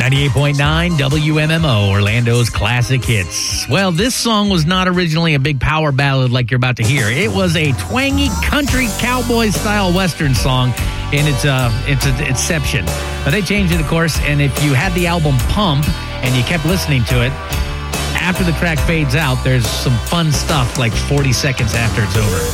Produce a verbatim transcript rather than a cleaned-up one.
ninety-eight point nine W M M O, Orlando's classic hits. Well, this song was not originally a big power ballad like you're about to hear. It was a twangy country cowboy-style Western song in its uh, its inception. But they changed it, of course, and if you had the album Pump and you kept listening to it, after the track fades out, there's some fun stuff like forty seconds after it's over.